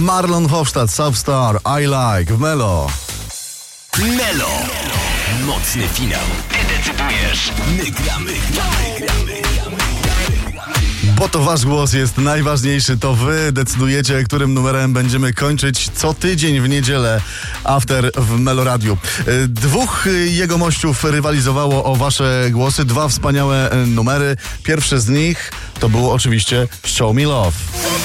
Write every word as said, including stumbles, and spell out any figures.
Marlon Hofstadt, Substar, I Like w Melo. Melo. Mocny finał. Ty decydujesz. My gramy, gramy, gramy, gramy. Bo to wasz głos jest najważniejszy, to wy decydujecie, którym numerem będziemy kończyć co tydzień w niedzielę After w Meloradiu. Dwóch jegomościów rywalizowało o wasze głosy, dwa wspaniałe numery. Pierwszy z nich to było oczywiście Show Me Love.